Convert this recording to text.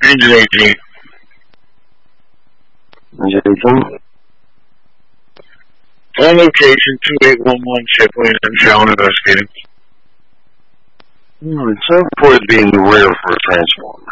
Engine 18. Engine 18? On location, 2811 Shipley, and Shallon investigating. 7-4 is being the rear for a transform.